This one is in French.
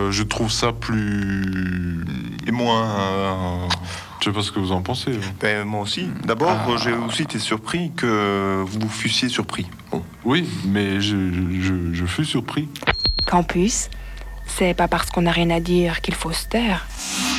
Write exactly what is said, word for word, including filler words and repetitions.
euh, je trouve ça plus... Et moins... Euh... Je sais pas ce que vous en pensez. Hein. Ben, moi aussi. D'abord, ah. j'ai aussi été surpris que vous fussiez surpris. Bon. Oui, mais je, je, je fus surpris. Campus, c'est pas parce qu'on n'a rien à dire qu'il faut se taire.